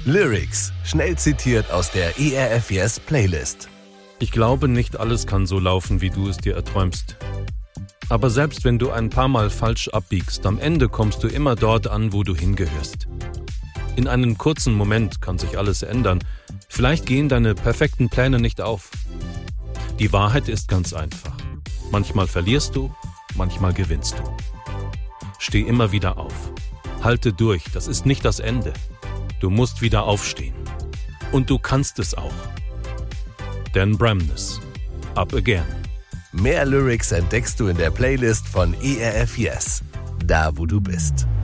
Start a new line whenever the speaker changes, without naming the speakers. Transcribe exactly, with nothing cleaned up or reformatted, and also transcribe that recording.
Lyrics, schnell zitiert aus der E R F Yes Playlist.
Ich glaube, nicht alles kann so laufen, wie du es dir erträumst. Aber selbst wenn du ein paar Mal falsch abbiegst, am Ende kommst du immer dort an, wo du hingehörst. In einem kurzen Moment kann sich alles ändern. Vielleicht gehen deine perfekten Pläne nicht auf. Die Wahrheit ist ganz einfach. Manchmal verlierst du, manchmal gewinnst du. Steh immer wieder auf. Halte durch, das ist nicht das Ende. Du musst wieder aufstehen. Und du kannst es auch. Dan Bramness. Up Again.
Mehr Lyrics entdeckst du in der Playlist von E R F Yes, da wo du bist.